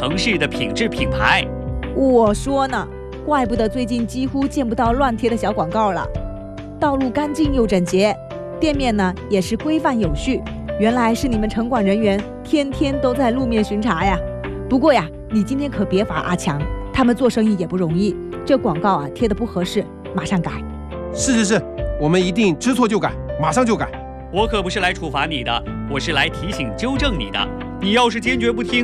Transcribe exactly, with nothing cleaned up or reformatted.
城市的品质品牌。 我说呢，怪不得最近几乎见不到乱贴的小广告了。道路干净又整洁，店面呢也是规范有序。原来是你们城管人员天天都在路面巡查呀。不过呀，你今天可别罚阿强，他们做生意也不容易。这广告啊贴得不合适，马上改。 是是是，我们一定知错就改，马上就改。 我可不是来处罚你的，我是来提醒纠正你的。你要是坚决不听，